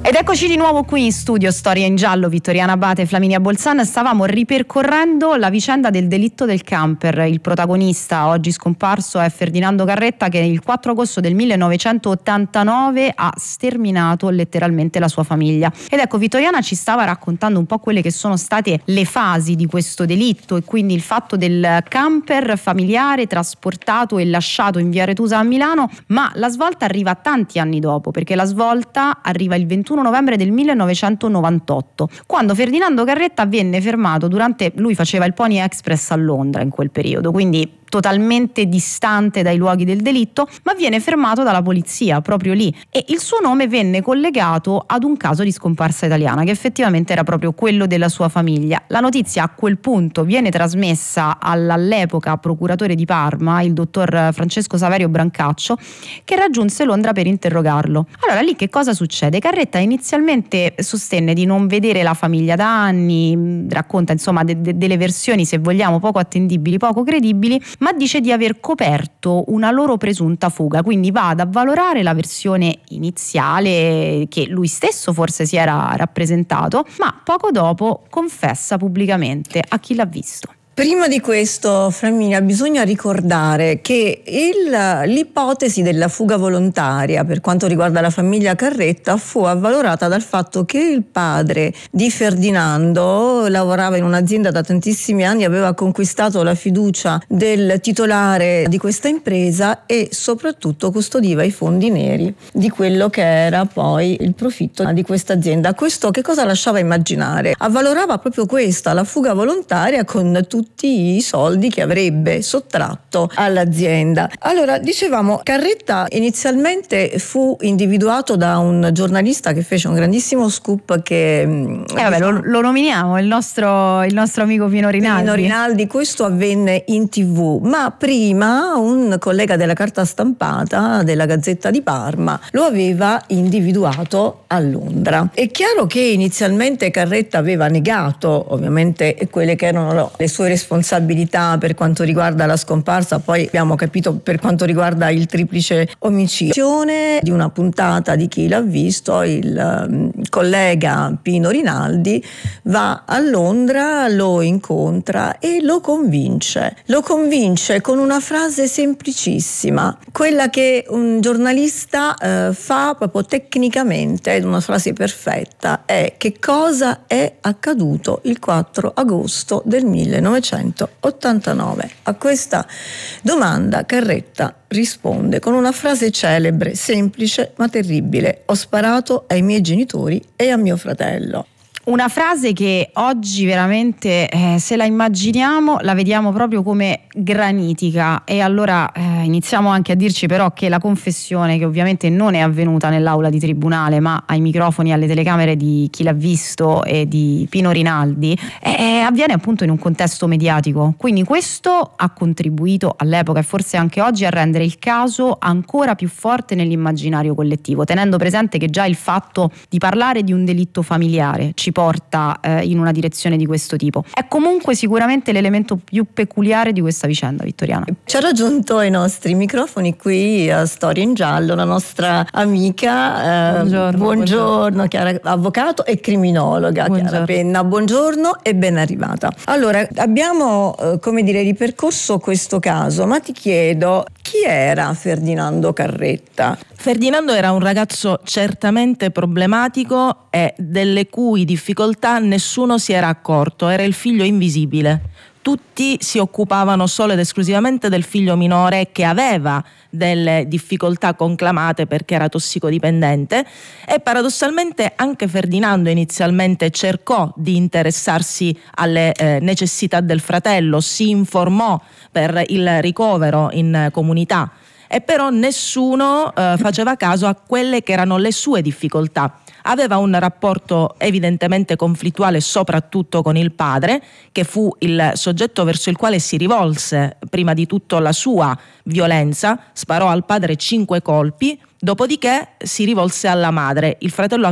Ed eccoci di nuovo qui in studio Storia in Giallo, Vittoriana Abate e Flaminia Bolzan. Stavamo ripercorrendo la vicenda del delitto del camper. Il protagonista, oggi scomparso, è Ferdinando Carretta, che il 4 agosto del 1989 ha sterminato letteralmente la sua famiglia. Ed ecco, Vittoriana ci stava raccontando un po' quelle che sono state le fasi di questo delitto, e quindi il fatto del camper familiare trasportato e lasciato in via Aretusa a Milano. Ma la svolta arriva tanti anni dopo, perché la svolta arriva il 21 novembre del 1998, quando Ferdinando Carretta venne fermato lui faceva il Pony Express a Londra in quel periodo, quindi totalmente distante dai luoghi del delitto, ma viene fermato dalla polizia proprio lì, e il suo nome venne collegato ad un caso di scomparsa italiana che effettivamente era proprio quello della sua famiglia. La notizia a quel punto viene trasmessa all'epoca procuratore di Parma, il dottor Francesco Saverio Brancaccio, che raggiunse Londra per interrogarlo. Allora lì che cosa succede? Carretta inizialmente sostenne di non vedere la famiglia da anni, racconta insomma delle versioni, se vogliamo, poco attendibili, poco credibili, ma dice di aver coperto una loro presunta fuga, quindi va ad avvalorare la versione iniziale che lui stesso forse si era rappresentato, ma poco dopo confessa pubblicamente a chi l'ha visto. Prima di questo, Flaminia, bisogna ricordare che l'ipotesi della fuga volontaria per quanto riguarda la famiglia Carretta fu avvalorata dal fatto che il padre di Ferdinando lavorava in un'azienda da tantissimi anni, aveva conquistato la fiducia del titolare di questa impresa e soprattutto custodiva i fondi neri di quello che era poi il profitto di questa azienda. Questo che cosa lasciava immaginare? Avvalorava proprio questa, la fuga volontaria, con tutti i soldi che avrebbe sottratto all'azienda. Allora, dicevamo, Carretta inizialmente fu individuato da un giornalista che fece un grandissimo scoop che lo nominiamo, il nostro amico Pino Rinaldi. Questo avvenne in TV, ma prima un collega della carta stampata della Gazzetta di Parma lo aveva individuato a Londra. È chiaro che inizialmente Carretta aveva negato ovviamente quelle che erano le sue responsabilità per quanto riguarda la scomparsa, poi abbiamo capito per quanto riguarda il triplice omicidio. Di una puntata di Chi l'ha visto, il collega Pino Rinaldi va a Londra, lo incontra e lo convince con una frase semplicissima, quella che un giornalista fa proprio tecnicamente, ed una frase perfetta, è: che cosa è accaduto il 4 agosto del 1989. A questa domanda Carretta risponde con una frase celebre, semplice ma terribile: ho sparato ai miei genitori e a mio fratello. Una frase che oggi veramente, se la immaginiamo, la vediamo proprio come granitica. E allora iniziamo anche a dirci però che la confessione, che ovviamente non è avvenuta nell'aula di tribunale ma ai microfoni e alle telecamere di Chi l'ha visto e di Pino Rinaldi, avviene appunto in un contesto mediatico. Quindi questo ha contribuito all'epoca e forse anche oggi a rendere il caso ancora più forte nell'immaginario collettivo, tenendo presente che già il fatto di parlare di un delitto familiare ci porta in una direzione di questo tipo. È comunque sicuramente l'elemento più peculiare di questa vicenda, Vittoriana. Ci ha raggiunto ai nostri microfoni qui a Storia in Giallo la nostra amica, buongiorno Chiara, avvocato e criminologa. Buongiorno. Chiara Penna, buongiorno e ben arrivata. Allora, abbiamo ripercorso questo caso, ma ti chiedo, chi era Ferdinando Carretta? Ferdinando era un ragazzo certamente problematico e delle cui difficoltà nessuno si era accorto, era il figlio invisibile. Tutti si occupavano solo ed esclusivamente del figlio minore, che aveva delle difficoltà conclamate perché era tossicodipendente, e paradossalmente anche Ferdinando inizialmente cercò di interessarsi alle necessità del fratello, si informò per il ricovero in comunità, e però nessuno faceva caso a quelle che erano le sue difficoltà. Aveva un rapporto evidentemente conflittuale soprattutto con il padre, che fu il soggetto verso il quale si rivolse prima di tutto la sua violenza, sparò al padre 5 colpi, dopodiché si rivolse alla madre. Il fratello